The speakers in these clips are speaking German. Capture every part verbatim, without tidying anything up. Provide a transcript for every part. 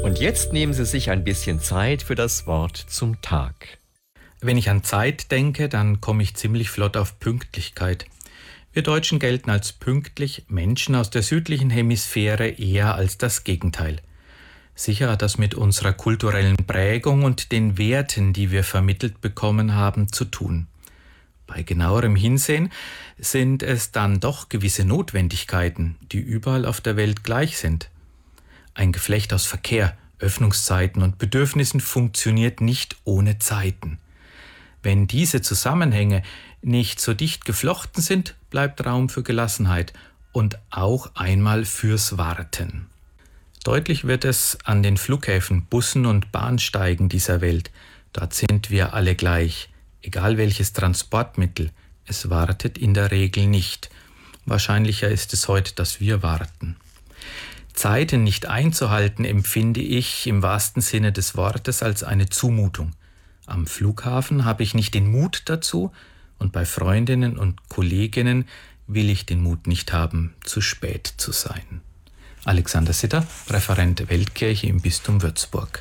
Und jetzt nehmen Sie sich ein bisschen Zeit für das Wort zum Tag. Wenn ich an Zeit denke, dann komme ich ziemlich flott auf Pünktlichkeit. Wir Deutschen gelten als pünktlich, Menschen aus der südlichen Hemisphäre eher als das Gegenteil. Sicher hat das mit unserer kulturellen Prägung und den Werten, die wir vermittelt bekommen haben, zu tun. Bei genauerem Hinsehen sind es dann doch gewisse Notwendigkeiten, die überall auf der Welt gleich sind. Ein Geflecht aus Verkehr, Öffnungszeiten und Bedürfnissen funktioniert nicht ohne Zeiten. Wenn diese Zusammenhänge nicht so dicht geflochten sind, bleibt Raum für Gelassenheit und auch einmal fürs Warten. Deutlich wird es an den Flughäfen, Bussen und Bahnsteigen dieser Welt. Dort sind wir alle gleich. Egal welches Transportmittel, es wartet in der Regel nicht. Wahrscheinlicher ist es heute, dass wir warten. Zeiten nicht einzuhalten, empfinde ich im wahrsten Sinne des Wortes als eine Zumutung. Am Flughafen habe ich nicht den Mut dazu und bei Freundinnen und Kolleginnen will ich den Mut nicht haben, zu spät zu sein. Alexander Sitter, Referent Weltkirche im Bistum Würzburg.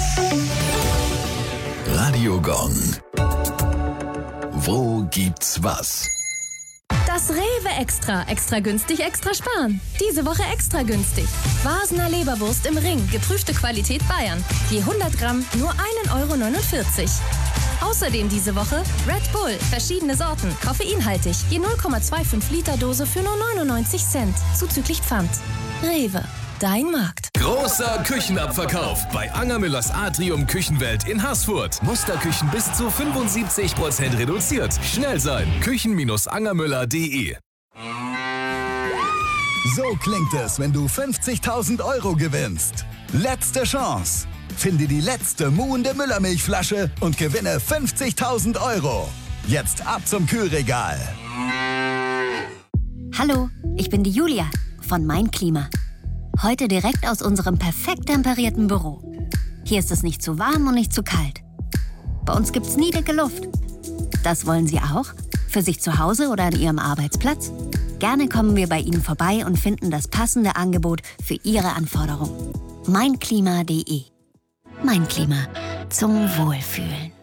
Radio Gong. Wo gibt's was? Das Rewe Extra. Extra günstig, extra sparen. Diese Woche extra günstig. Vasener Leberwurst im Ring. Geprüfte Qualität Bayern. Je hundert Gramm nur ein Euro neunundvierzig. Außerdem diese Woche Red Bull. Verschiedene Sorten. Koffeinhaltig. Je null Komma fünfundzwanzig Liter Dose für nur neunundneunzig Cent. Zuzüglich Pfand. Rewe. Dein Markt. Großer Küchenabverkauf bei Angermüllers Atrium Küchenwelt in Haßfurt. Musterküchen bis zu fünfundsiebzig Prozent reduziert. Schnell sein. küchen Bindestrich angermüller punkt de. So klingt es, wenn du fünfzigtausend Euro gewinnst. Letzte Chance. Finde die letzte muhende Müllermilchflasche und gewinne fünfzigtausend Euro. Jetzt ab zum Kühlregal. Hallo, ich bin die Julia von Mein Klima. Heute direkt aus unserem perfekt temperierten Büro. Hier ist es nicht zu warm und nicht zu kalt. Bei uns gibt's nie dicke Luft. Das wollen Sie auch? Für sich zu Hause oder an Ihrem Arbeitsplatz? Gerne kommen wir bei Ihnen vorbei und finden das passende Angebot für Ihre Anforderungen. mein klima punkt de. Mein Klima. Zum Wohlfühlen.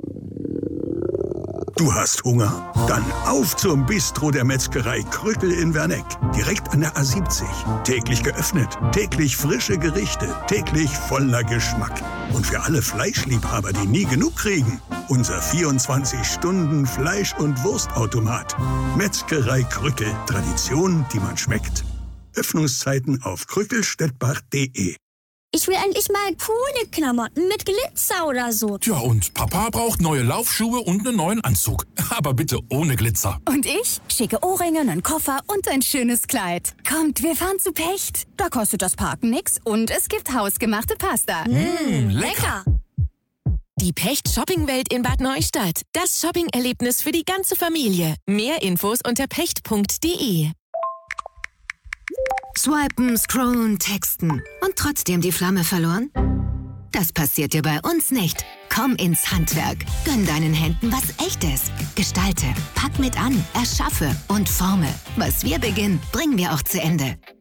Du hast Hunger? Dann auf zum Bistro der Metzgerei Krückel in Werneck. Direkt an der A siebzig. Täglich geöffnet, täglich frische Gerichte, täglich voller Geschmack. Und für alle Fleischliebhaber, die nie genug kriegen, unser vierundzwanzig Stunden Fleisch- und Wurstautomat. Metzgerei Krückel. Tradition, die man schmeckt. Öffnungszeiten auf krückelstettbach punkt de. Ich will endlich mal coole Klamotten mit Glitzer oder so. Tja, und Papa braucht neue Laufschuhe und einen neuen Anzug. Aber bitte ohne Glitzer. Und ich? Schicke Ohrringe, einen Koffer und ein schönes Kleid. Kommt, wir fahren zu Pecht. Da kostet das Parken nix und es gibt hausgemachte Pasta. Mmh, lecker. Die Pecht Shoppingwelt in Bad Neustadt. Das Shopping-Erlebnis für die ganze Familie. Mehr Infos unter pecht punkt de. Swipen, scrollen, texten und trotzdem die Flamme verloren? Das passiert dir bei uns nicht. Komm ins Handwerk. Gönn deinen Händen was Echtes. Gestalte, pack mit an, erschaffe und forme. Was wir beginnen, bringen wir auch zu Ende.